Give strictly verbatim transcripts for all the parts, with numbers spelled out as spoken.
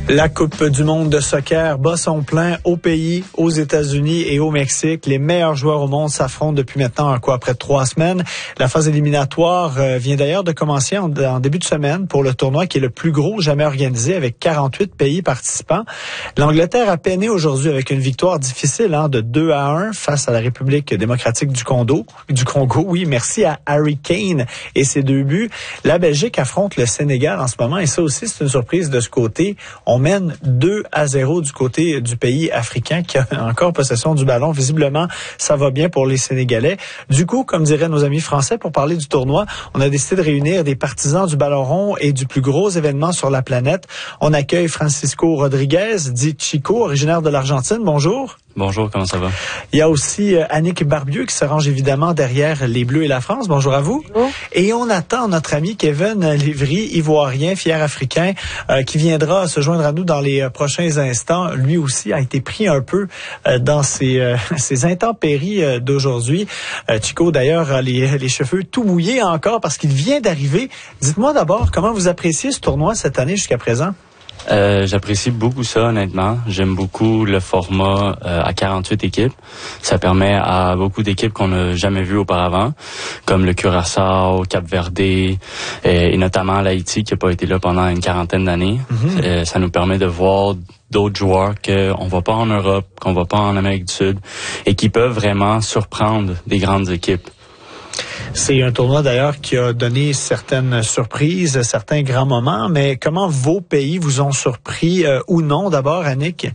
La Coupe du monde de soccer bat son plein au pays, aux États-Unis et au Mexique. Les meilleurs joueurs au monde s'affrontent depuis maintenant quoi, près de trois semaines. La phase éliminatoire euh, vient d'ailleurs de commencer en, en début de semaine pour le tournoi qui est le plus gros jamais organisé avec quarante-huit pays participants. L'Angleterre a peiné aujourd'hui avec une victoire difficile hein, de deux à un face à la République démocratique du Congo. Du Congo, oui, merci à Harry Kane et ses deux buts. La Belgique affronte le Sénégal en ce moment et ça aussi c'est une surprise de ce côté. On On mène deux à zéro du côté du pays africain qui a encore possession du ballon. Visiblement, ça va bien pour les Sénégalais. Du coup, comme diraient nos amis français, pour parler du tournoi, on a décidé de réunir des partisans du ballon rond et du plus gros événement sur la planète. On accueille Francisco Rodriguez, dit Chico, originaire de l'Argentine. Bonjour. Bonjour, comment ça va? Il y a aussi euh, Annick Barbieux qui se range évidemment derrière les Bleus et la France. Bonjour à vous. Bonjour. Et on attend notre ami Kevin Lévry, ivoirien, fier africain, euh, qui viendra se joindre à nous dans les euh, prochains instants. Lui aussi a été pris un peu euh, dans ces, euh, ces intempéries euh, d'aujourd'hui. Euh, Chico, d'ailleurs, a les, les cheveux tout mouillés encore parce qu'il vient d'arriver. Dites-moi d'abord, comment vous appréciez ce tournoi cette année jusqu'à présent? Euh, j'apprécie beaucoup ça, honnêtement. J'aime beaucoup le format euh, à quarante-huit équipes. Ça permet à beaucoup d'équipes qu'on n'a jamais vues auparavant, comme le Curaçao, Cap-Verde et, et notamment l'Haïti qui n'a pas été là pendant une quarantaine d'années. Mm-hmm. Euh, ça nous permet de voir d'autres joueurs qu'on voit pas en Europe, qu'on voit pas en Amérique du Sud et qui peuvent vraiment surprendre des grandes équipes. C'est un tournoi d'ailleurs qui a donné certaines surprises, certains grands moments, mais comment vos pays vous ont surpris euh, ou non d'abord, Annick?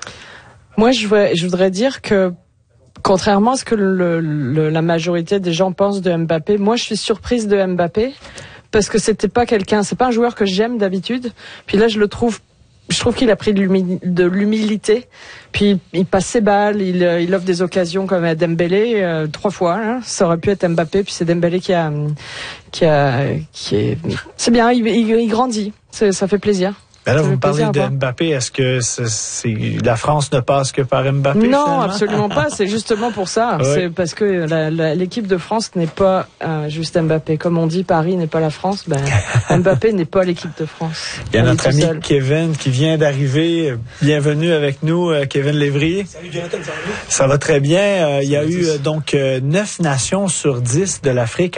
Moi, je, veux, je voudrais dire que contrairement à ce que le, le, la majorité des gens pensent de Mbappé, moi je suis surprise de Mbappé parce que c'était pas quelqu'un, c'est pas un joueur que j'aime d'habitude. Puis là, je le trouve Je trouve qu'il a pris de, l'humi- de l'humilité, puis il passe ses balles, il, il offre des occasions comme à Dembélé euh, trois fois. Hein. Ça aurait pu être Mbappé, puis c'est Dembélé qui a, qui a, qui est. C'est bien, il, il, il grandit, c'est, ça fait plaisir. Ben là, vous me parlez de Mbappé. Est-ce que c'est, c'est, la France ne passe que par Mbappé? Non, finalement? absolument pas. C'est justement pour ça. Oui. C'est parce que la, la, l'équipe de France n'est pas euh, juste Mbappé. Comme on dit, Paris n'est pas la France. Ben, Mbappé n'est pas l'équipe de France. Il y a on notre ami seul. Kevin qui vient d'arriver. Bienvenue avec nous, Kevin Lévry. Salut Jonathan, ça va bien? Ça va très bien. Euh, il y a eu euh, donc euh, neuf nations sur dix de l'Afrique